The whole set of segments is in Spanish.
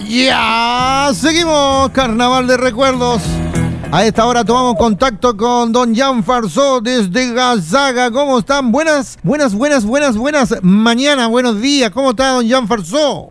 Ya, seguimos, Carnaval de Recuerdos. A esta hora tomamos contacto con don Jan Farsó desde Gazaga. ¿Cómo están? Buenas mañana, buenos días. ¿Cómo está don Jan Farsó?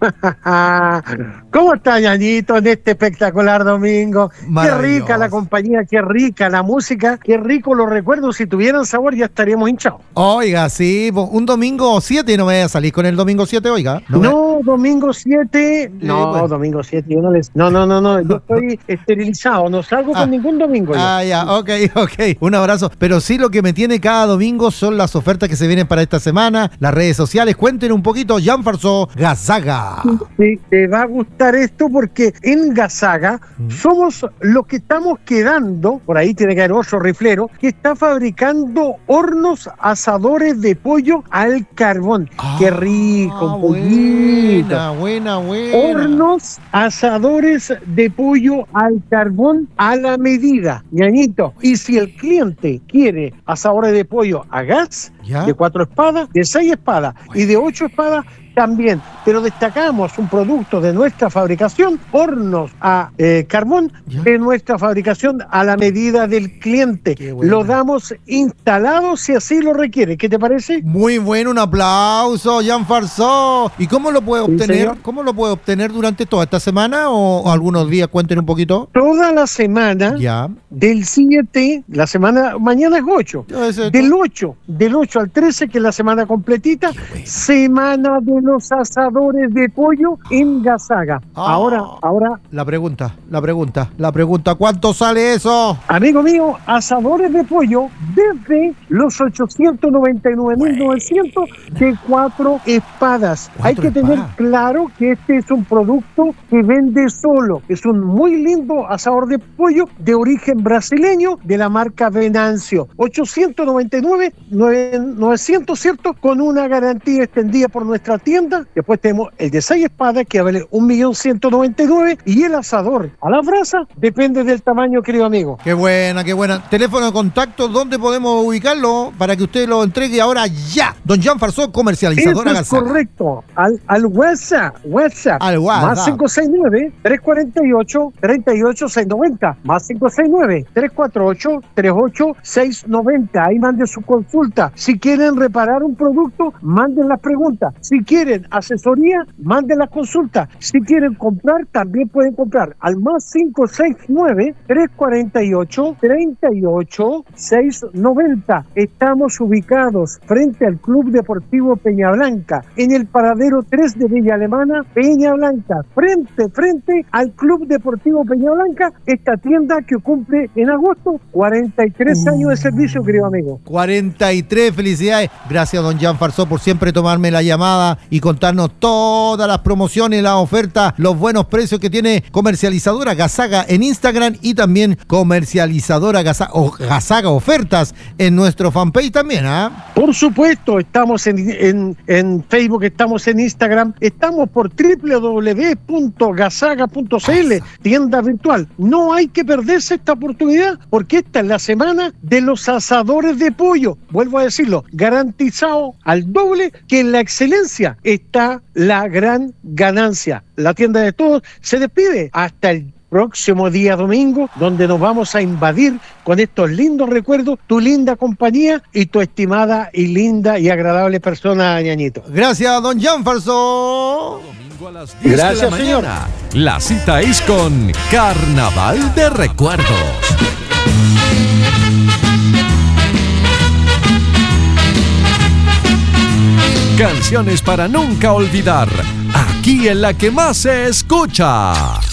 ¿Cómo está, Ñañito, en este espectacular domingo? Qué rica la compañía, qué rica la música, qué rico los recuerdos. Si tuvieran sabor ya estaríamos hinchados. Oiga, sí, un domingo 7, no me voy a salir con el domingo 7, oiga. No, domingo 7, no, pues. Domingo 7, yo no les... No, yo estoy esterilizado, no salgo con ningún domingo. Ya, ok. Un abrazo. Pero sí, lo que me tiene cada domingo son las ofertas que se vienen para esta semana, las redes sociales. Cuenten un poquito, Jan Farsó, Gazaga. Sí, te va a gustar esto porque en Gazaga somos los que estamos quedando, por ahí tiene que haber otro riflero, que está fabricando hornos asadores de pollo al carbón. ¡Qué rico! Buena. Hornos asadores de pollo al carbón a la medida, Ñañito. Y si el cliente quiere asadores de pollo a gas, ¿ya? De 4 espadas, de 6 espadas y de 8 espadas, también, pero destacamos un producto de nuestra fabricación, hornos a carbón, de nuestra fabricación a la medida del cliente. Lo damos instalado si así lo requiere. ¿Qué te parece? Muy bueno, un aplauso, Jan Farsó. ¿Y cómo lo puede obtener? Sí, ¿cómo lo puede obtener durante toda esta semana o algunos días? Cuenten un poquito. Toda la semana, ya. Del 7, la semana, mañana es 8, del 8 al 13, que es la semana completita, semana de los asadores de pollo en Gazaga. Ahora. La pregunta, ¿cuánto sale eso? Amigo mío, asadores de pollo desde los 899.900 de 4 espadas. Hay que tener claro que este es un producto que vende solo. Es un muy lindo asador de pollo de origen brasileño de la marca Venancio. 899.900, ¿cierto? Con una garantía extendida por nuestra tienda. Después tenemos el de 6 espadas que vale 1.199.000 y el asador a la brasa depende del tamaño, querido amigo. Qué buena. Teléfono de contacto, ¿dónde podemos ubicarlo para que usted lo entregue ahora ya? Don Jan Farsó, comercializadora Gazaga. Eso es correcto. Al WhatsApp. Más 569-348-38690. Más 569-348-38690. Ahí mande su consulta. Si quieren reparar un producto, manden las preguntas. Si quieren asesoría, manden las consultas. Si quieren comprar, también pueden comprar. Al más 569-348-38690. Estamos ubicados frente al Club Deportivo Peña Blanca, en el paradero 3 de Villa Alemana, Peña Blanca. Frente al Club Deportivo Peña Blanca, esta tienda que cumple en agosto 43 años de servicio, querido amigo. 43, felicidades. Gracias, don Jan Farsó, por siempre tomarme la llamada y contarnos todas las promociones, las ofertas, los buenos precios que tiene Comercializadora Gazaga en Instagram y también Comercializadora Gazaga Ofertas en nuestro fanpage también, ¿ah? Por supuesto, estamos en Facebook, estamos en Instagram, estamos por www.gazaga.cl, tienda virtual. No hay que perderse esta oportunidad porque esta es la semana de los asadores de pollo. Vuelvo a decirlo, garantizado al doble, que en la excelencia está la gran ganancia. La tienda de todos se despide hasta el próximo día domingo, donde nos vamos a invadir con estos lindos recuerdos, tu linda compañía y tu estimada y linda y agradable persona, Ñañito. Gracias, don Jan Farsó. Domingo a las 10 de la mañana. La cita es con Carnaval de Recuerdos. Canciones para nunca olvidar, aquí en la que más se escucha.